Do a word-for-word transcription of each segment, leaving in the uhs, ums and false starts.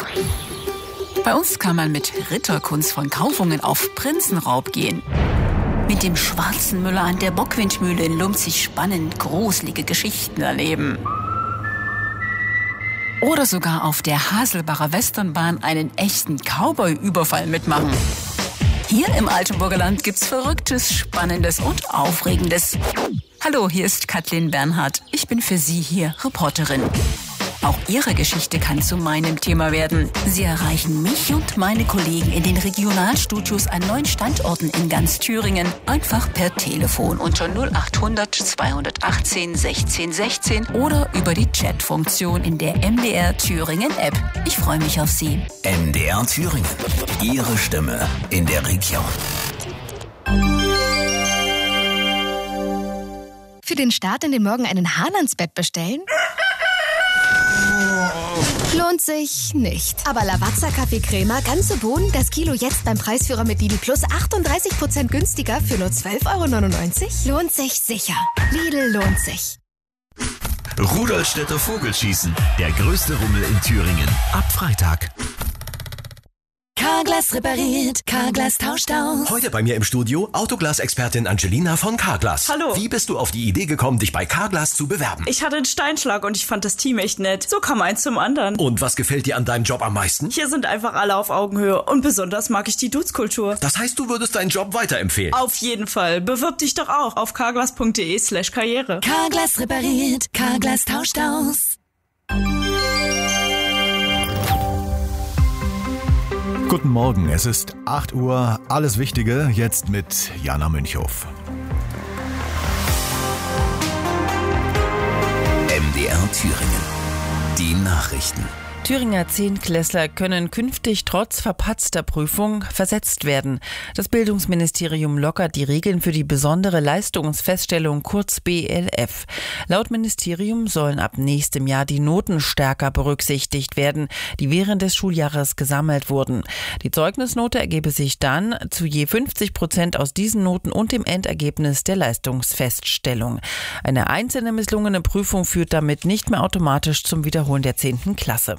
Bei uns kann man mit Ritterkunst von Kaufungen auf Prinzenraub gehen. Mit dem schwarzen Müller an der Bockwindmühle in Lumzig spannend gruselige Geschichten erleben. Oder sogar auf der Haselbacher Westernbahn einen echten Cowboy-Überfall mitmachen. Hier im Altenburger Land gibt's Verrücktes, Spannendes und Aufregendes. Hallo, hier ist Kathleen Bernhardt. Ich bin für Sie hier Reporterin. Auch Ihre Geschichte kann zu meinem Thema werden. Sie erreichen mich und meine Kollegen in den Regionalstudios an neun Standorten in ganz Thüringen einfach per Telefon unter null acht hundert zweihundertachtzehn sechzehn sechzehn oder über die Chatfunktion in der M D R Thüringen App. Ich freue mich auf Sie. M D R Thüringen. Ihre Stimme in der Region. Für den Start in den Morgen einen Hahn ans Bett bestellen? Lohnt sich nicht. Aber Lavazza Kaffee-Crema, ganze Bohnen, das Kilo jetzt beim Preisführer mit Lidl Plus achtunddreißig Prozent günstiger für nur zwölf Euro neunundneunzig? Lohnt sich sicher. Lidl lohnt sich. Rudolstädter Vogelschießen. Der größte Rummel in Thüringen. Ab Freitag. Carglass repariert, Carglass tauscht aus. Heute bei mir im Studio Autoglas-Expertin Angelina von Carglass. Hallo. Wie bist du auf die Idee gekommen, dich bei Carglass zu bewerben? Ich hatte einen Steinschlag und ich fand das Team echt nett. So kam eins zum anderen. Und was gefällt dir an deinem Job am meisten? Hier sind einfach alle auf Augenhöhe und besonders mag ich die Dudes-Kultur. Das heißt, du würdest deinen Job weiterempfehlen? Auf jeden Fall. Bewirb dich doch auch auf carglass.de slash karriere. Carglass repariert, Carglass tauscht aus. Guten Morgen, es ist acht Uhr, alles Wichtige jetzt mit Jana Münchhoff. M D R Thüringen. Die Nachrichten. Thüringer Zehntklässler können künftig trotz verpatzter Prüfung versetzt werden. Das Bildungsministerium lockert die Regeln für die besondere Leistungsfeststellung, kurz B L F. Laut Ministerium sollen ab nächstem Jahr die Noten stärker berücksichtigt werden, die während des Schuljahres gesammelt wurden. Die Zeugnisnote ergebe sich dann zu je fünfzig Prozent aus diesen Noten und dem Endergebnis der Leistungsfeststellung. Eine einzelne misslungene Prüfung führt damit nicht mehr automatisch zum Wiederholen der zehnten Klasse.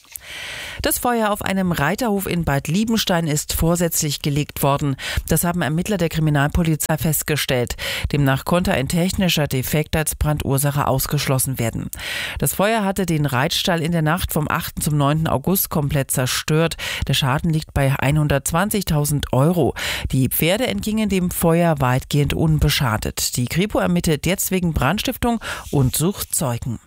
Das Feuer auf einem Reiterhof in Bad Liebenstein ist vorsätzlich gelegt worden. Das haben Ermittler der Kriminalpolizei festgestellt. Demnach konnte ein technischer Defekt als Brandursache ausgeschlossen werden. Das Feuer hatte den Reitstall in der Nacht vom achten zum neunten August komplett zerstört. Der Schaden liegt bei hundertzwanzigtausend Euro. Die Pferde entgingen dem Feuer weitgehend unbeschadet. Die Kripo ermittelt jetzt wegen Brandstiftung und sucht Zeugen.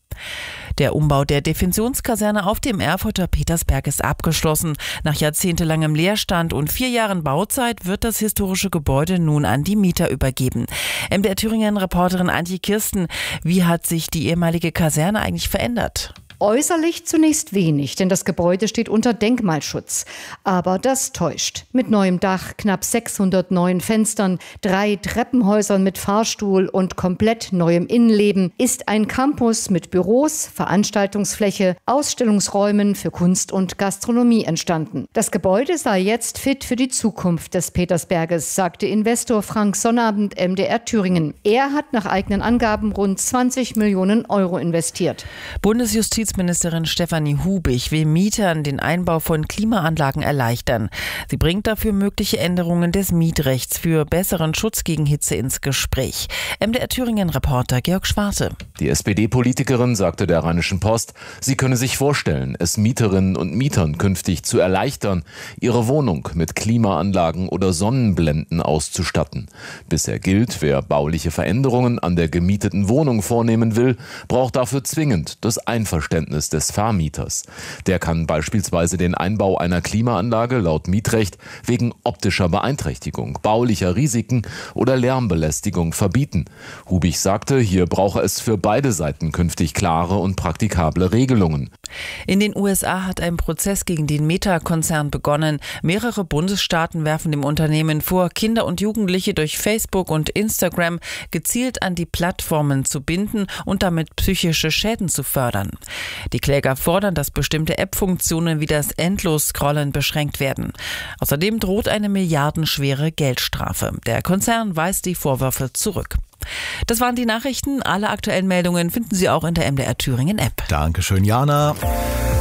Der Umbau der Defensionskaserne auf dem Erfurter Petersberg ist abgeschlossen. Nach jahrzehntelangem Leerstand und vier Jahren Bauzeit wird das historische Gebäude nun an die Mieter übergeben. M D R Thüringen-Reporterin Antje Kirsten, wie hat sich die ehemalige Kaserne eigentlich verändert? Äußerlich zunächst wenig, denn das Gebäude steht unter Denkmalschutz. Aber das täuscht. Mit neuem Dach, knapp sechshundert neuen Fenstern, drei Treppenhäusern mit Fahrstuhl und komplett neuem Innenleben ist ein Campus mit Büros, Veranstaltungsfläche, Ausstellungsräumen für Kunst und Gastronomie entstanden. Das Gebäude sei jetzt fit für die Zukunft des Petersberges, sagte Investor Frank Sonnabend M D R Thüringen. Er hat nach eigenen Angaben rund zwanzig Millionen Euro investiert. Bundesjustiz Ministerin Stefanie Hubig will Mietern den Einbau von Klimaanlagen erleichtern. Sie bringt dafür mögliche Änderungen des Mietrechts für besseren Schutz gegen Hitze ins Gespräch. M D R Thüringen-Reporter Georg Schwarte. Die S P D-Politikerin sagte der Rheinischen Post, sie könne sich vorstellen, es Mieterinnen und Mietern künftig zu erleichtern, ihre Wohnung mit Klimaanlagen oder Sonnenblenden auszustatten. Bisher gilt, wer bauliche Veränderungen an der gemieteten Wohnung vornehmen will, braucht dafür zwingend das Einverständnis des Vermieters. Der kann beispielsweise den Einbau einer Klimaanlage laut Mietrecht wegen optischer Beeinträchtigung, baulicher Risiken oder Lärmbelästigung verbieten. Hubig sagte, hier brauche es für beide Seiten künftig klare und praktikable Regelungen. In den U S A hat ein Prozess gegen den Meta-Konzern begonnen. Mehrere Bundesstaaten werfen dem Unternehmen vor, Kinder und Jugendliche durch Facebook und Instagram gezielt an die Plattformen zu binden und damit psychische Schäden zu fördern. Die Kläger fordern, dass bestimmte App-Funktionen wie das Endlos-Scrollen beschränkt werden. Außerdem droht eine milliardenschwere Geldstrafe. Der Konzern weist die Vorwürfe zurück. Das waren die Nachrichten. Alle aktuellen Meldungen finden Sie auch in der M D R Thüringen App. Dankeschön, Jana.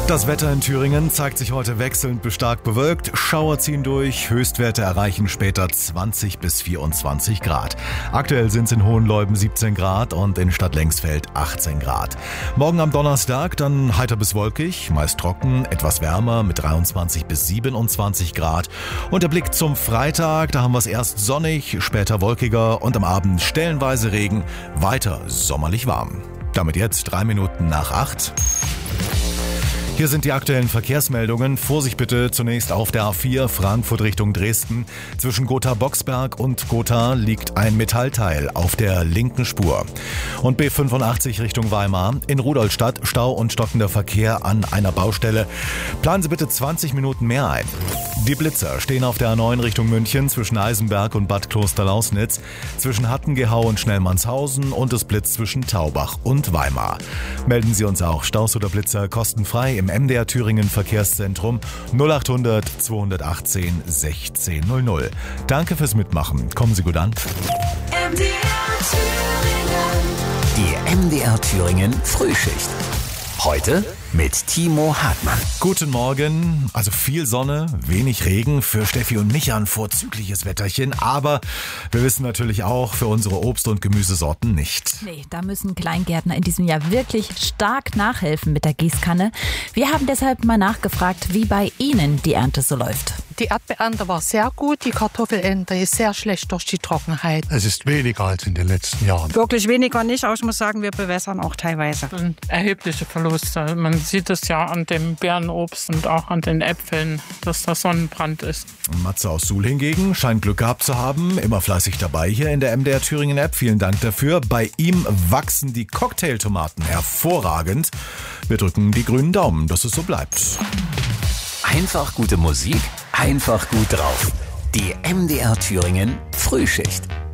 Das Wetter in Thüringen zeigt sich heute wechselnd bis stark bewölkt. Schauer ziehen durch, Höchstwerte erreichen später zwanzig bis vierundzwanzig Grad. Aktuell sind es in Hohenleuben siebzehn Grad und in Stadtlengsfeld achtzehn Grad. Morgen am Donnerstag dann heiter bis wolkig, meist trocken, etwas wärmer mit dreiundzwanzig bis siebenundzwanzig Grad. Und der Blick zum Freitag, da haben wir es erst sonnig, später wolkiger und am Abend stellenweise Regen, weiter sommerlich warm. Damit jetzt drei Minuten nach acht. Hier sind die aktuellen Verkehrsmeldungen. Vorsicht bitte zunächst auf der A vier Frankfurt Richtung Dresden. Zwischen Gotha-Boxberg und Gotha liegt ein Metallteil auf der linken Spur. Und B fünfundachtzig Richtung Weimar. In Rudolstadt Stau und stockender Verkehr an einer Baustelle. Planen Sie bitte zwanzig Minuten mehr ein. Die Blitzer stehen auf der A neun Richtung München zwischen Eisenberg und Bad Klosterlausnitz. Zwischen Hattengehau und Schnellmannshausen und es blitzt zwischen Taubach und Weimar. Melden Sie uns auch Staus oder Blitzer kostenfrei im M D R Thüringen Verkehrszentrum null achthundert zweihundertachtzehn sechzehn null null. Danke fürs Mitmachen. Kommen Sie gut an. M D R Thüringen. Die M D R Thüringen Frühschicht. Heute mit Timo Hartmann. Guten Morgen. Also viel Sonne, wenig Regen. Für Steffi und mich ein vorzügliches Wetterchen. Aber wir wissen natürlich auch, für unsere Obst- und Gemüsesorten nicht. Nee, da müssen Kleingärtner in diesem Jahr wirklich stark nachhelfen mit der Gießkanne. Wir haben deshalb mal nachgefragt, wie bei Ihnen die Ernte so läuft. Die Erdbeerernte war sehr gut, die Kartoffelernte ist sehr schlecht durch die Trockenheit. Es ist weniger als in den letzten Jahren. Wirklich weniger nicht, aber ich muss sagen, wir bewässern auch teilweise. Erhebliche Verluste. Man sieht es ja an dem Beerenobst und auch an den Äpfeln, dass das Sonnenbrand ist. Matze aus Suhl hingegen scheint Glück gehabt zu haben. Immer fleißig dabei hier in der M D R Thüringen App. Vielen Dank dafür. Bei ihm wachsen die Cocktailtomaten hervorragend. Wir drücken die grünen Daumen, dass es so bleibt. Einfach gute Musik, einfach gut drauf. Die M D R Thüringen Frühschicht.